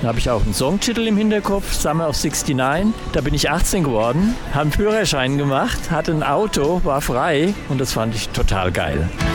Da habe ich auch einen Songtitel im Hinterkopf, Summer of 69. Da bin ich 18 geworden, habe einen Führerschein gemacht, hatte ein Auto, war frei und das fand ich total geil.